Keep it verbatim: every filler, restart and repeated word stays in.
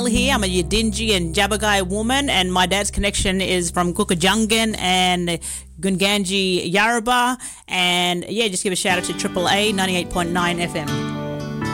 Here. I'm a Yidinji and Jabagai woman, and my dad's connection is from Kukajungan and Gunganji Yarrabah. And yeah, just give a shout out to Triple A ninety-eight point nine F M.